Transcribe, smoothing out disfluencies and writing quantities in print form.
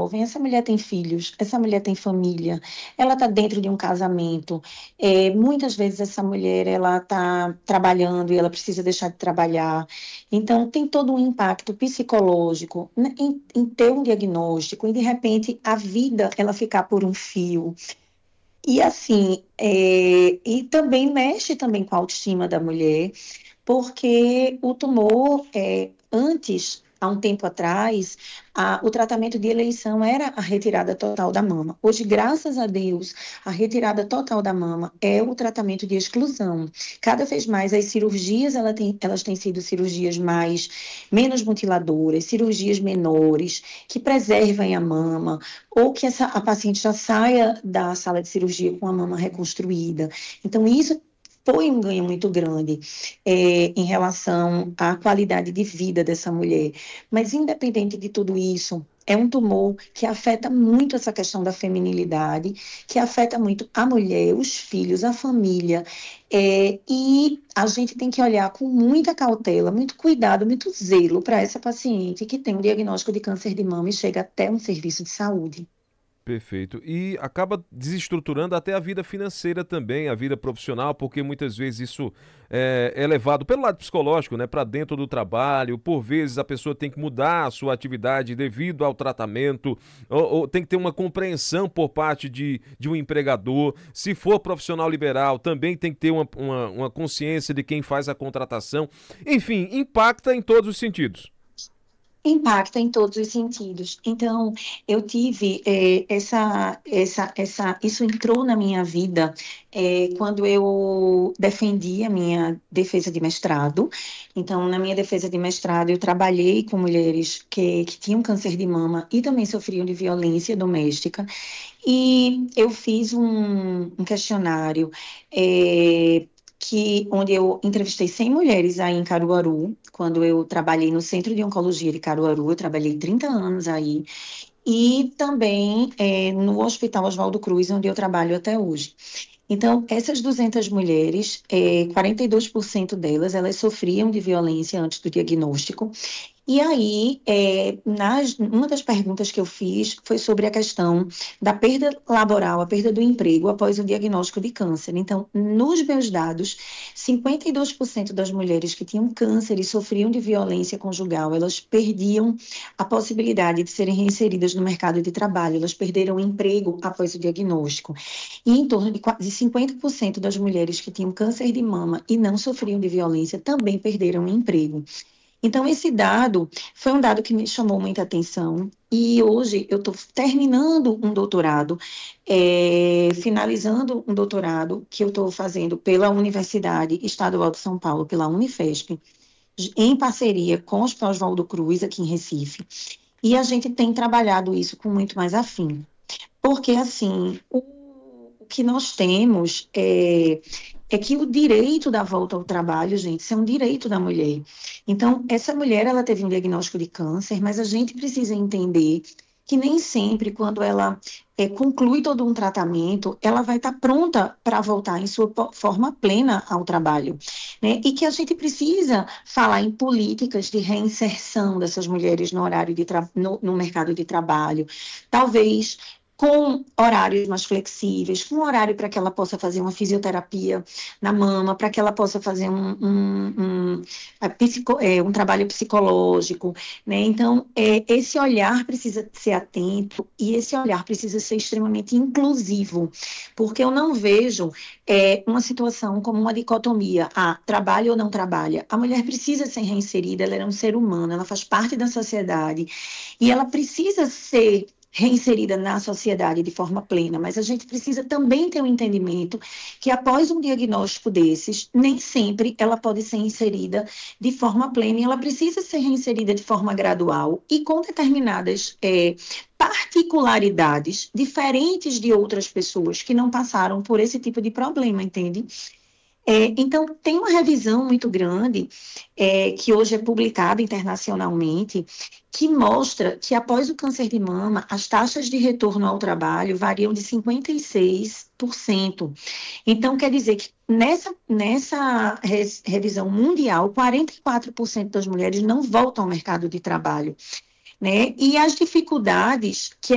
jovem, essa mulher tem filhos, essa mulher tem família, ela está dentro de um casamento. Muitas vezes essa mulher ela está trabalhando e ela precisa deixar de trabalhar. Então, tem todo um impacto psicológico, né, em ter um diagnóstico e, de repente, a vida ela ficar por um fio. E assim, e também mexe também com a autoestima da mulher, porque o tumor, antes, há um tempo atrás, o tratamento de eleição era a retirada total da mama. Hoje, graças a Deus, a retirada total da mama é o tratamento de exclusão. Cada vez mais as cirurgias elas têm sido cirurgias menos mutiladoras, cirurgias menores, que preservem a mama, ou que a paciente já saia da sala de cirurgia com a mama reconstruída. Então, isso foi um ganho muito grande em relação à qualidade de vida dessa mulher. Mas, independente de tudo isso, é um tumor que afeta muito essa questão da feminilidade, que afeta muito a mulher, os filhos, a família. E a gente tem que olhar com muita cautela, muito cuidado, muito zelo para essa paciente que tem um diagnóstico de câncer de mama e chega até um serviço de saúde. Perfeito. E acaba desestruturando até a vida financeira também, a vida profissional, porque muitas vezes isso é levado pelo lado psicológico, né, para dentro do trabalho. Por vezes a pessoa tem que mudar a sua atividade devido ao tratamento, ou tem que ter uma compreensão por parte de um empregador. Se for profissional liberal, também tem que ter uma consciência de quem faz a contratação. Enfim, impacta em todos os sentidos. Impacta em todos os sentidos. Então, eu tive isso entrou na minha vida quando eu defendi a minha defesa de mestrado. Então, na minha defesa de mestrado, eu trabalhei com mulheres que tinham câncer de mama e também sofriam de violência doméstica. E eu fiz um questionário onde eu entrevistei 100 mulheres aí em Caruaru, quando eu trabalhei no Centro de Oncologia de Caruaru, eu trabalhei 30 anos aí, e também no Hospital Oswaldo Cruz, onde eu trabalho até hoje. Então, essas 200 mulheres, 42% delas, elas sofriam de violência antes do diagnóstico. E aí, uma das perguntas que eu fiz foi sobre a questão da perda laboral, a perda do emprego após o diagnóstico de câncer. Então, nos meus dados, 52% das mulheres que tinham câncer e sofriam de violência conjugal, elas perdiam a possibilidade de serem reinseridas no mercado de trabalho, elas perderam o emprego após o diagnóstico. E em torno de 50% das mulheres que tinham câncer de mama e não sofriam de violência também perderam o emprego. Então, esse dado foi um dado que me chamou muita atenção. E hoje eu estou terminando um doutorado, finalizando um doutorado que eu estou fazendo pela Universidade Estadual de São Paulo, pela Unifesp, em parceria com o Hospital Oswaldo Cruz, aqui em Recife. E a gente tem trabalhado isso com muito mais afinco. Porque, assim, o que nós temos é que o direito da volta ao trabalho, gente, isso é um direito da mulher. Então, essa mulher, ela teve um diagnóstico de câncer, mas a gente precisa entender que nem sempre, quando ela conclui todo um tratamento, ela vai estar pronta para voltar em sua forma plena ao trabalho, né? E que a gente precisa falar em políticas de reinserção dessas mulheres no horário no mercado de trabalho, talvez com horários mais flexíveis, com horário para que ela possa fazer uma fisioterapia na mama, para que ela possa fazer um trabalho psicológico, né? Então, esse olhar precisa ser atento e esse olhar precisa ser extremamente inclusivo, porque eu não vejo uma situação como uma dicotomia, trabalha ou não trabalha. A mulher precisa ser reinserida, ela é um ser humano, ela faz parte da sociedade e ela precisa ser reinserida na sociedade de forma plena, mas a gente precisa também ter um entendimento que após um diagnóstico desses, nem sempre ela pode ser inserida de forma plena e ela precisa ser reinserida de forma gradual e com determinadas particularidades diferentes de outras pessoas que não passaram por esse tipo de problema, entende? Então, tem uma revisão muito grande, que hoje é publicada internacionalmente, que mostra que após o câncer de mama, as taxas de retorno ao trabalho variam de 56%. Então, quer dizer que nessa revisão mundial, 44% das mulheres não voltam ao mercado de trabalho, né? E as dificuldades que